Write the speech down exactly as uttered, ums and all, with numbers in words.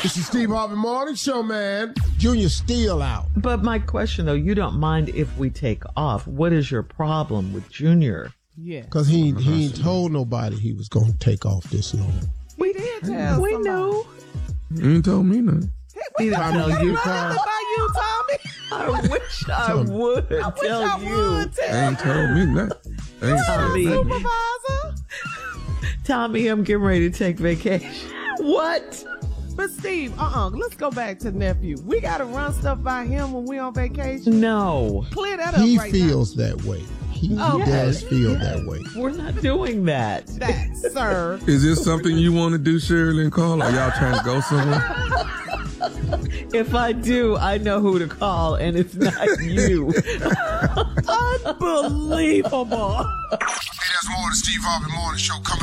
This is Steve Harvey Morning Show, man. Junior's still out. But my question, though, you don't mind if we take off. What is your problem with Junior? Yeah. Because he, he ain't told nobody he was going to take off this long. We did tell We somebody. know. You ain't told me nothing. He didn't tell you. About you, Tommy. I wish I Tommy. would I wish tell I you. would tell Ain't told me nothing. Ain't Tommy. said nothing. supervisor. Tommy, I'm getting ready to take vacation. What? But Steve, uh-uh, let's go back to nephew. We got to run stuff by him when we on vacation. No. Clear that up He right feels that way. He Oh, does yes, feel yes. that way. We're not doing that. now. That, sir. Is this something you want to do, Shirley and Carl? Are y'all trying to go somewhere? If I do, I know who to call, and it's not you. Unbelievable. Hey, there's more of the Steve Harvey Morning Show coming